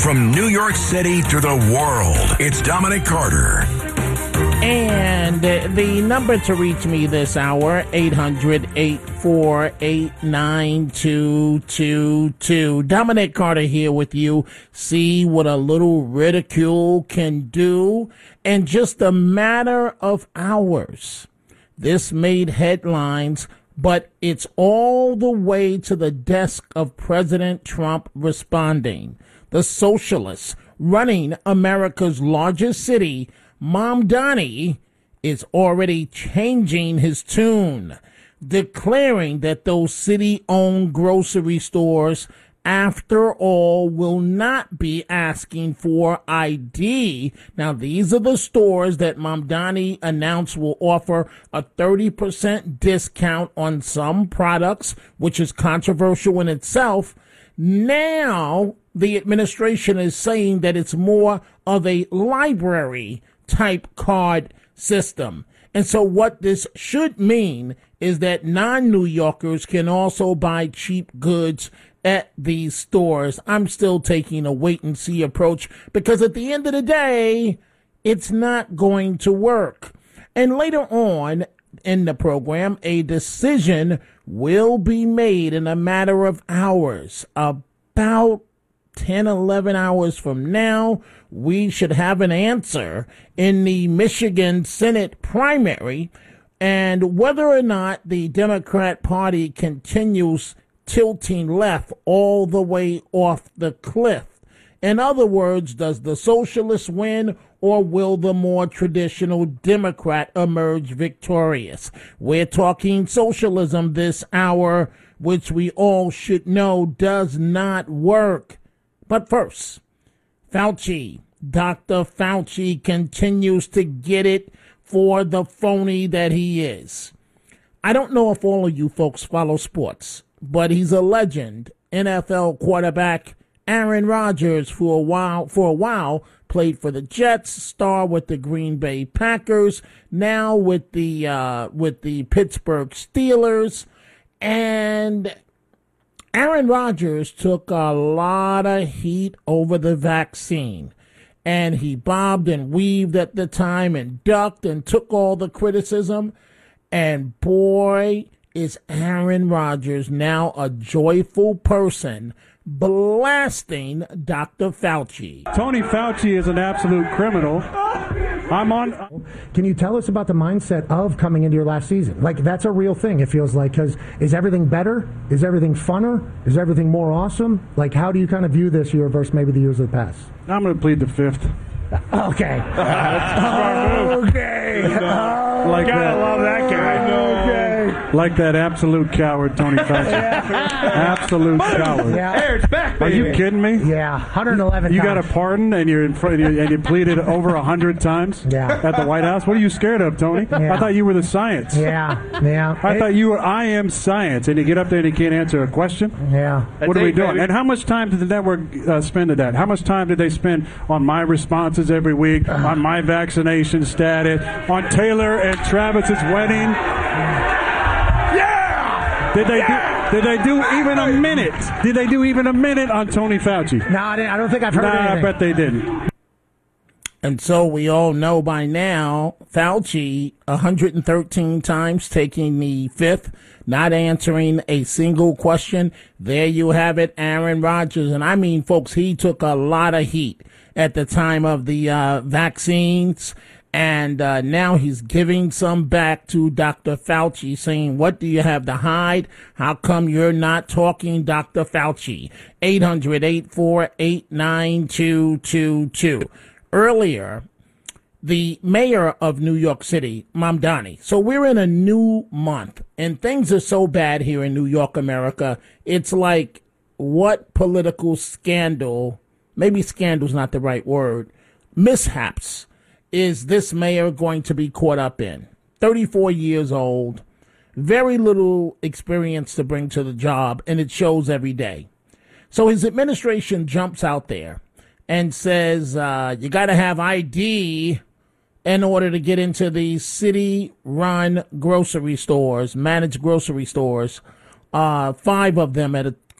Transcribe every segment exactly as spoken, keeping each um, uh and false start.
From New York City to the world, it's Dominic Carter. And the number to reach me this hour, eight hundred, eight four eight, nine two two two. Dominic Carter here with you. See what a little ridicule can do in just a matter of hours. This made headlines, but it's all the way to the desk of President Trump responding. The socialists running America's largest city, Mamdani, is already changing his tune, declaring that those city-owned grocery stores, after all, will not be asking for I D. Now, these are the stores that Mamdani announced will offer a thirty percent discount on some products, which is controversial in itself. Now, the administration is saying that it's more of a library-type card system. And so what this should mean is that non-New Yorkers can also buy cheap goods at these stores. I'm still taking a wait-and-see approach because at the end of the day, it's not going to work. And later on in the program, a decision will be made in a matter of hours. About ten, eleven hours from now, we should have an answer in the Michigan Senate primary and whether or not the Democrat Party continues tilting left all the way off the cliff. In other words, does the socialist win or will the more traditional Democrat emerge victorious? We're talking socialism this hour, which we all should know does not work. But first, Fauci, Doctor Fauci continues to get it for the phony that he is. I don't know if all of you folks follow sports, but he's a legend. N F L quarterback Aaron Rodgers for a while, for a while played for the Jets, star with the Green Bay Packers, now with the uh, with the Pittsburgh Steelers, and Aaron Rodgers took a lot of heat over the vaccine, and he bobbed and weaved at the time and ducked and took all the criticism. And boy, is Aaron Rodgers now a joyful person blasting Doctor Fauci. Tony Fauci is an absolute criminal. I'm on. Can you tell us about the mindset of coming into your last season? Like, that's a real thing, it feels like, because is everything better? Is everything funner? Is everything more awesome? Like, how do you kind of view this year versus maybe the years of the past? I'm going to plead the fifth. Okay. okay. Like Gotta that. love that guy. Okay. Like that absolute coward, Tony Fauci. Absolute coward. Yeah. Hey, it's back, Are baby. you kidding me? Yeah, one hundred eleven You times. got a pardon and you're in front and you, and you pleaded over a hundred times Yeah. at the White House. What are you scared of, Tony? Yeah. I thought you were the science. Yeah, yeah. I thought you were. I am science, and you get up there and you can't answer a question. Yeah. What are we it, doing? baby. And how much time did the network uh, spend at that? How much time did they spend on my responses every week, on my vaccination status, on Taylor and Travis's wedding? Yeah! Did they Yeah! do? Did they do even a minute? Did they do even a minute on Tony Fauci? No, I, didn't, I don't think I've heard Nah, I anything. bet they didn't. And so we all know by now, Fauci, one hundred thirteen times taking the fifth, not answering a single question. There you have it, Aaron Rodgers. And I mean, folks, he took a lot of heat at the time of the uh, vaccines. And uh, now he's giving some back to Doctor Fauci, saying, what do you have to hide? How come you're not talking, Doctor Fauci? eight hundred, eight four eight, nine two two two. Earlier, the mayor of New York City, Mamdani. So we're in a new month, and things are so bad here in New York, America. It's like, what political scandal, maybe scandal's not the right word, mishaps is this mayor going to be caught up in? thirty-four years old, very little experience to bring to the job, and it shows every day. So his administration jumps out there and says, uh, you got to have I D in order to get into these city-run grocery stores, managed grocery stores, uh, five of them at a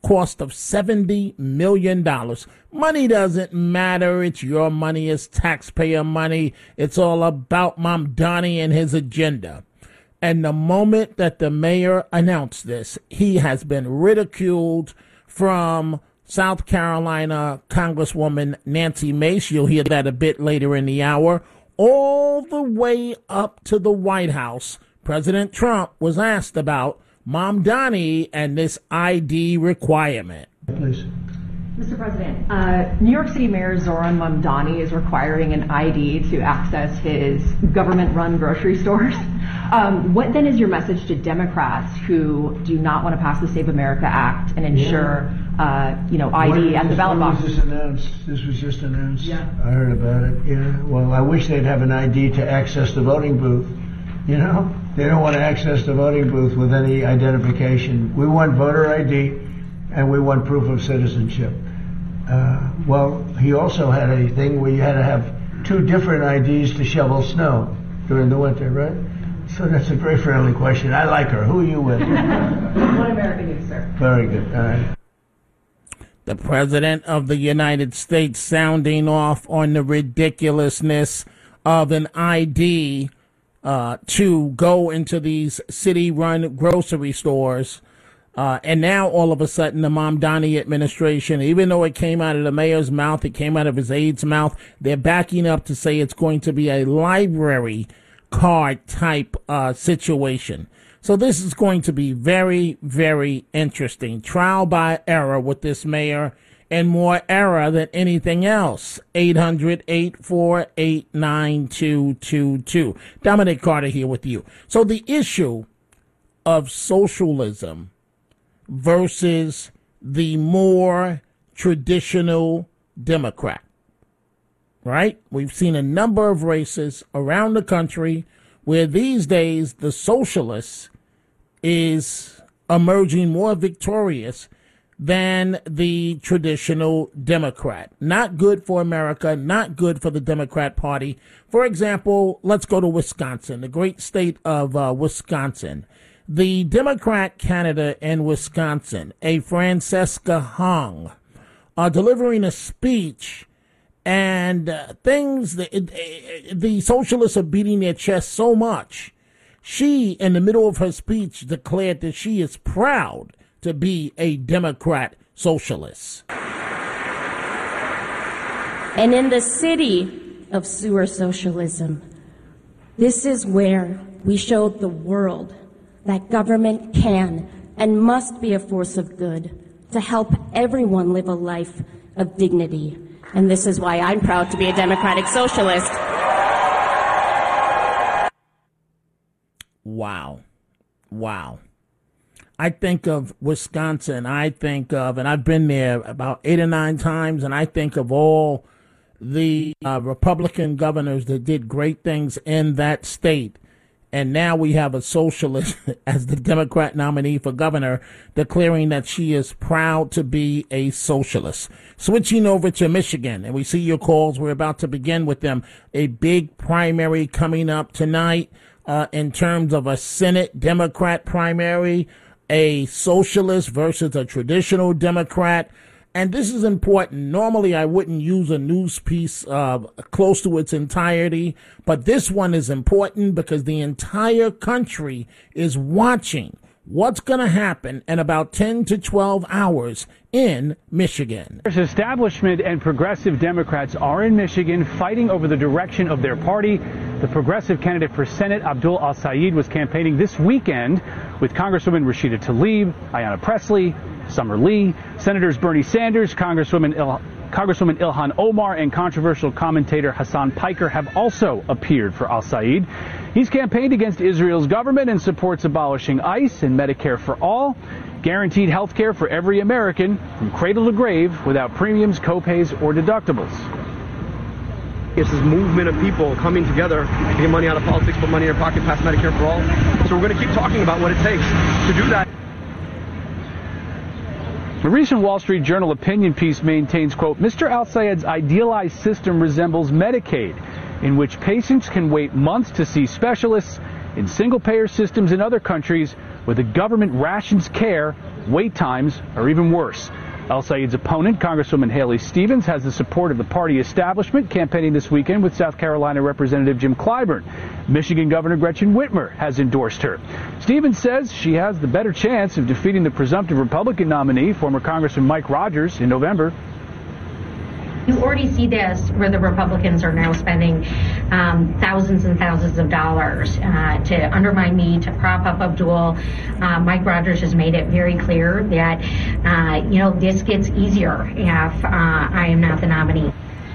cost of seventy million dollars. Money doesn't matter. It's your money. It's taxpayer money. It's all about Mamdani and his agenda. And the moment that the mayor announced this, he has been ridiculed from South Carolina Congresswoman Nancy Mace. You'll hear that a bit later in the hour. All the way up to the White House, President Trump was asked about Mamdani and this I D requirement. Please. Mister President, uh, New York City Mayor Zoran Mamdani is requiring an I D to access his government-run grocery stores. Um, what then is your message to Democrats who do not want to pass the Save America Act and ensure, yeah. uh, you know, I D at the ballot box? When was this announced? This was just announced? Yeah. I heard about it, yeah. Well, I wish they'd have an I D to access the voting booth. You know, they don't want to access the voting booth with any identification. We want voter I D and we want proof of citizenship. Uh, well, he also had a thing where you had to have two different I Ds to shovel snow during the winter, right? So that's a very friendly question. I like her. Who are you with? One American News, sir. Very good. All right. The President of the United States sounding off on the ridiculousness of an I D uh, to go into these city-run grocery stores. Uh, and now, all of a sudden, the Mamdani administration, even though it came out of the mayor's mouth, it came out of his aide's mouth, they're backing up to say it's going to be a library card type uh, situation. So this is going to be very, very interesting. Trial by error with this mayor, and more error than anything else. eight hundred, eight four eight, nine two two two. Dominic Carter here with you. So the issue of socialism versus the more traditional Democrat, right? We've seen a number of races around the country where these days the socialist is emerging more victorious than the traditional Democrat. Not good for America, not good for the Democrat Party. For example, let's go to Wisconsin, the great state of uh, Wisconsin. The Democrat candidate in Wisconsin, a Francesca Hung, are delivering a speech, and uh, things, the, uh, the socialists are beating their chest so much. She, in the middle of her speech, declared that she is proud to be a Democrat socialist. And in the city of sewer socialism, this is where we showed the world that government can and must be a force of good to help everyone live a life of dignity. And this is why I'm proud to be a democratic socialist. Wow. Wow. I think of Wisconsin, I think of, and I've been there about eight or nine times, and I think of all the uh, Republican governors that did great things in that state. And now we have a socialist as the Democrat nominee for governor declaring that she is proud to be a socialist. Switching over to Michigan, and we see your calls. We're about to begin with them. A big primary coming up tonight uh, in terms of a Senate Democrat primary, a socialist versus a traditional Democrat. And this is important. Normally, I wouldn't use a news piece uh, close to its entirety, but this one is important because the entire country is watching what's going to happen in about ten to twelve hours in Michigan. Establishment and progressive Democrats are in Michigan fighting over the direction of their party. The progressive candidate for Senate, Abdul Al-Sayed, was campaigning this weekend with Congresswoman Rashida Tlaib, Ayanna Pressley, Summer Lee, Senators Bernie Sanders, Congresswoman, Il- Congresswoman Ilhan Omar, and controversial commentator Hassan Piker have also appeared for Al-Sayed. He's campaigned against Israel's government and supports abolishing ICE and Medicare for all, guaranteed health care for every American from cradle to grave without premiums, copays, or deductibles. It's this movement of people coming together to get money out of politics, put money in their pocket, pass Medicare for all. So we're going to keep talking about what it takes to do that. A recent Wall Street Journal opinion piece maintains, quote, Mister Al-Sayed's idealized system resembles Medicaid, in which patients can wait months to see specialists in single-payer systems in other countries where the government rations care, wait times are even worse. Al-Sayed's opponent, Congresswoman Haley Stevens, has the support of the party establishment, campaigning this weekend with South Carolina Representative Jim Clyburn. Michigan Governor Gretchen Whitmer has endorsed her. Stevens says she has the better chance of defeating the presumptive Republican nominee, former Congressman Mike Rogers, in November. You already see this where the Republicans are now spending um, thousands and thousands of dollars uh, to undermine me, to prop up Abdul. Uh, Mike Rogers has made it very clear that, uh, you know, this gets easier if uh, I am not the nominee.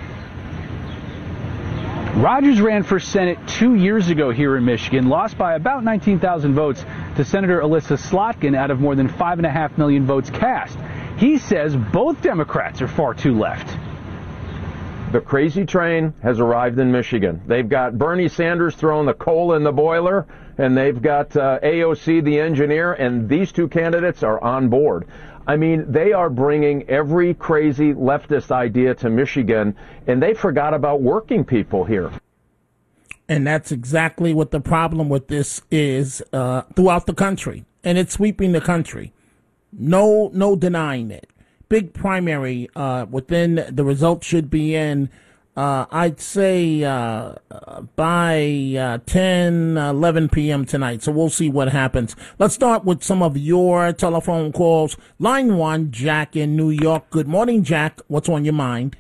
Rogers ran for Senate two years ago here in Michigan, lost by about nineteen thousand votes to Senator Alyssa Slotkin out of more than five and a half million votes cast. He says both Democrats are far too left. The crazy train has arrived in Michigan. They've got Bernie Sanders throwing the coal in the boiler, and they've got uh, A O C, the engineer, and these two candidates are on board. I mean, they are bringing every crazy leftist idea to Michigan, and they forgot about working people here. And that's exactly what the problem with this is uh, throughout the country, and it's sweeping the country. No, no denying it. Big primary uh, within the results should be in, uh, I'd say, uh, by uh, ten, eleven p.m. tonight. So we'll see what happens. Let's start with some of your telephone calls. Line one, Jack in New York. Good morning, Jack. What's on your mind?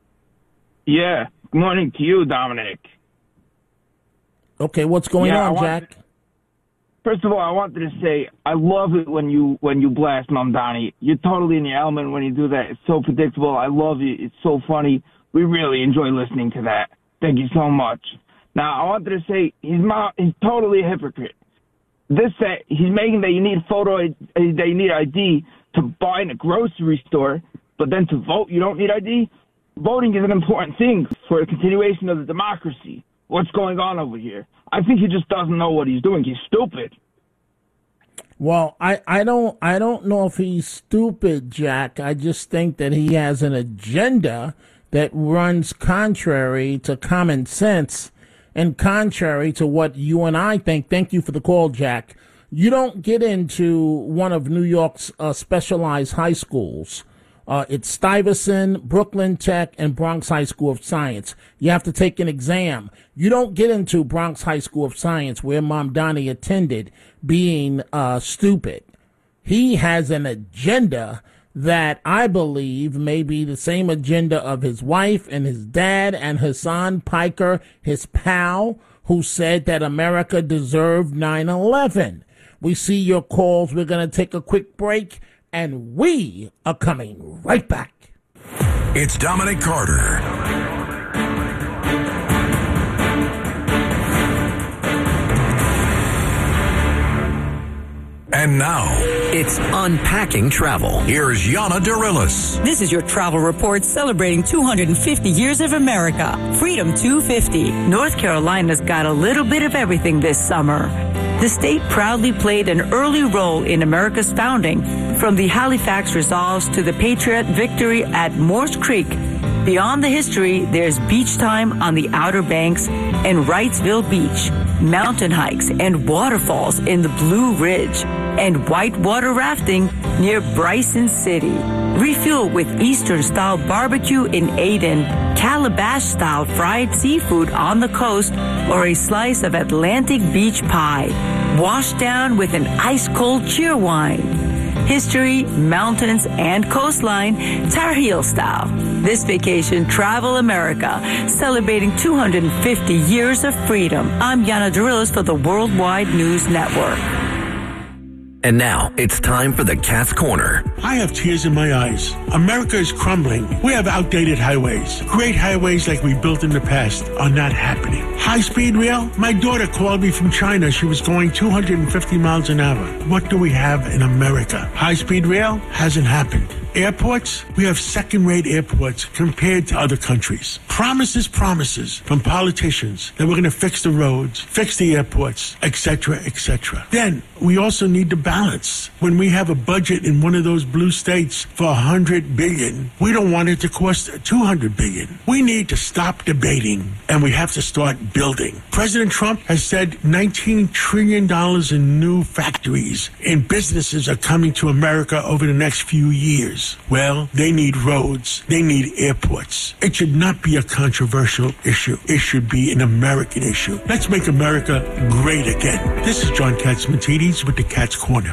Yeah. Good morning to you, Dominic. Okay, what's going yeah, on, want, Jack? First of all, I wanted to say I love it when you when you blast Mamdani. You're totally in your element when you do that. It's so predictable. I love it. It's so funny. We really enjoy listening to that. Thank you so much. Now, I wanted to say he's not, he's totally a hypocrite. This that he's making that you need photo that you need I D to buy in a grocery store, but then to vote you don't need I D. Voting is an important thing for the continuation of the democracy. What's going on over here? I think he just doesn't know what he's doing. He's stupid. Well, I, I don't I don't know if he's stupid, Jack. I just think that he has an agenda that runs contrary to common sense and contrary to what you and I think. Thank you for the call, Jack. You don't get into one of New York's uh, specialized high schools. Uh, it's Stuyvesant, Brooklyn Tech, and Bronx High School of Science. You have to take an exam. You don't get into Bronx High School of Science, where Mamdani attended, being uh, stupid. He has an agenda that I believe may be the same agenda of his wife and his dad and Hassan Piker, his pal, who said that America deserved nine eleven. We see your calls. We're going to take a quick break, and we are coming right back. It's Dominic Carter. And now, it's Unpacking Travel. Here's Yana Dirilis. This is your travel report celebrating two hundred fifty years of America. Freedom two fifty. North Carolina's got a little bit of everything this summer. The state proudly played an early role in America's founding, from the Halifax Resolves to the Patriot victory at Moores Creek. Beyond the history, there's beach time on the Outer Banks and Wrightsville Beach, mountain hikes and waterfalls in the Blue Ridge, and whitewater rafting near Bryson City. Refuel with Eastern-style barbecue in Aden, Calabash-style fried seafood on the coast, or a slice of Atlantic beach pie. Wash down with an ice-cold cheer wine. History, mountains, and coastline, Tar Heel style. This vacation, Travel America, celebrating two hundred fifty years of freedom. I'm Yana Dirilis for the Worldwide News Network. And now, it's time for the Cat's Corner. I have tears in my eyes. America is crumbling. We have outdated highways. Great highways like we built in the past are not happening. High-speed rail? My daughter called me from China. She was going two hundred fifty miles an hour. What do we have in America? High-speed rail hasn't happened. Airports? We have second-rate airports compared to other countries. Promises, promises from politicians that we're going to fix the roads, fix the airports, et cetera, et cetera. Then, we also need to balance. When we have a budget in one of those blue states for one hundred billion dollars, we don't want it to cost two hundred billion dollars. We need to stop debating, and we have to start building. President Trump has said nineteen trillion dollars in new factories and businesses are coming to America over the next few years. Well, they need roads. They need airports. It should not be a controversial issue. It should be an American issue. Let's make America great again. This is John Katzmatidis with the Cat's Corner.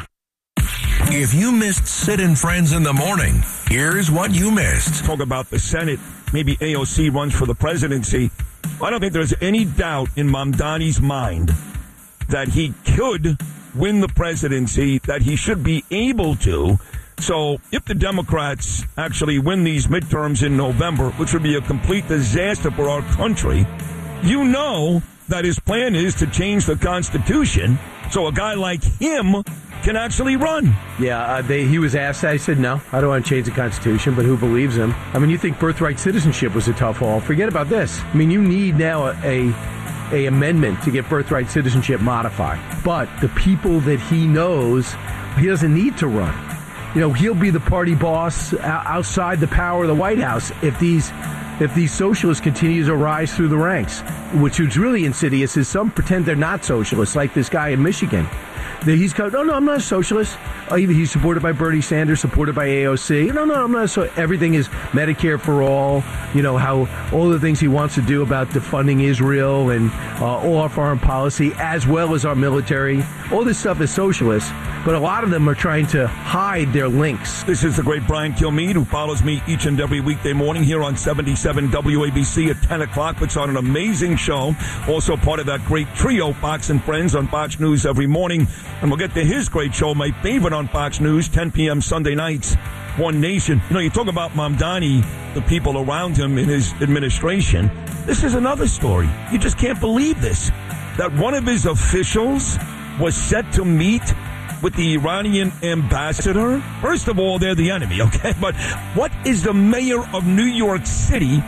If you missed Sid and Friends in the morning, here's what you missed. Talk about the Senate. Maybe A O C runs for the presidency. I don't think there's any doubt in Mamdani's mind that he could win the presidency, that he should be able to. So if the Democrats actually win these midterms in November, which would be a complete disaster for our country, you know that his plan is to change the Constitution so a guy like him can actually run. Yeah, uh, they, he was asked, I said, no, I don't want to change the Constitution, but who believes him? I mean, you think birthright citizenship was a tough haul. Forget about this. I mean, you need now a, a, a amendment to get birthright citizenship modified. But the people that he knows, he doesn't need to run. You know, he'll be the party boss outside the power of the White House if these if these socialists continue to rise through the ranks. Which is really insidious is some pretend they're not socialists, like this guy in Michigan. He's called, no, no, I'm not a socialist. Oh, he's supported by Bernie Sanders, supported by A O C. No, no, I'm not. So everything is Medicare for all. You know, how all the things he wants to do about defunding Israel and uh, all our foreign policy, as well as our military. All this stuff is socialist, but a lot of them are trying to hide their links. This is the great Brian Kilmeade, who follows me each and every weekday morning here on seventy-seven W A B C at ten o'clock. Puts on an amazing show. Also part of that great trio, Fox and Friends, on Fox News every morning. And we'll get to his great show, my favorite on Fox News, ten p.m. Sunday nights, One Nation. You know, you talk about Mamdani, the people around him in his administration. This is another story. You just can't believe this. That one of his officials was set to meet with the Iranian ambassador. First of all, they're the enemy, okay? But what is the mayor of New York City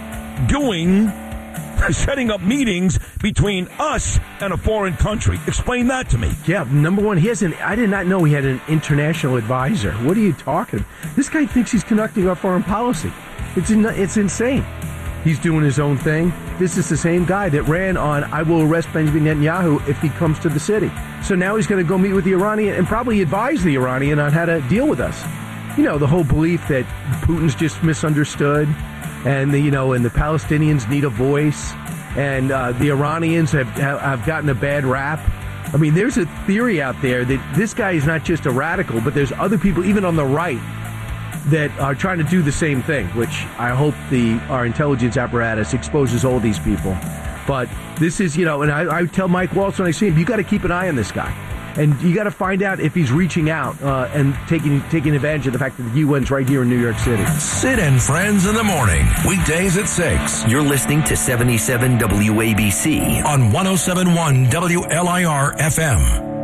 doing setting up meetings between us and a foreign country? Explain that to me. Yeah, number one, he has an, I did not know he had an international advisor. What are you talking about? This guy thinks he's conducting our foreign policy. It's in, it's insane. He's doing his own thing. This is the same guy that ran on, I will arrest Benjamin Netanyahu if he comes to the city. So now he's going to go meet with the Iranian and probably advise the Iranian on how to deal with us. You know, the whole belief that Putin's just misunderstood, and the, you know, and the Palestinians need a voice, and uh, the Iranians have, have have gotten a bad rap. I mean, there's a theory out there that this guy is not just a radical, but there's other people, even on the right, that are trying to do the same thing, which I hope the our intelligence apparatus exposes all these people. But this is, you know, and I, I tell Mike Waltz when I see him, you got to keep an eye on this guy. And you got to find out if he's reaching out uh, and taking taking advantage of the fact that the U N's right here in New York City. Sid and Friends in the morning, weekdays at six. You're listening to seventy-seven W A B C on one oh seven point one W L I R F M.